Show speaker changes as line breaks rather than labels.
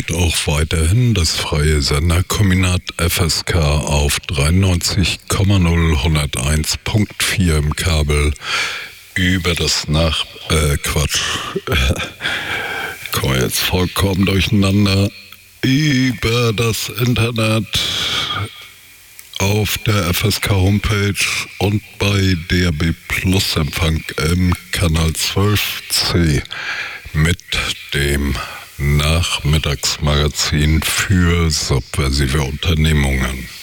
läuft auch weiterhin das freie Senderkombinat FSK auf 93,0 101.4 im Kabel über das komm jetzt vollkommen durcheinander, über das Internet auf der FSK-Homepage und bei DAB Plus Empfang im Kanal 12C mit dem Nachmittagsmagazin für subversive Unternehmungen.